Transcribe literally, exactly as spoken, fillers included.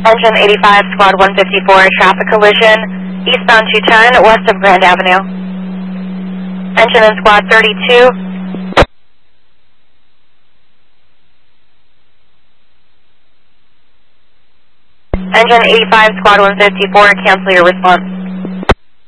Engine eighty-five, Squad one fifty-four, traffic collision, eastbound two ten, west of Grand Avenue. Engine in Squad thirty-two. Engine eighty-five, Squad one fifty-four, cancel your response.